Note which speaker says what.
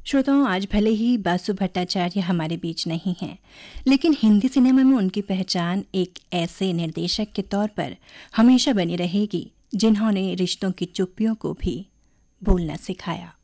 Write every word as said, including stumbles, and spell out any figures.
Speaker 1: श्रोताओं, आज भले ही बासु भट्टाचार्य हमारे बीच नहीं हैं, लेकिन हिंदी सिनेमा में उनकी पहचान एक ऐसे निर्देशक के तौर पर हमेशा बनी रहेगी जिन्होंने रिश्तों की चुप्पियों को भी बोलना सिखाया।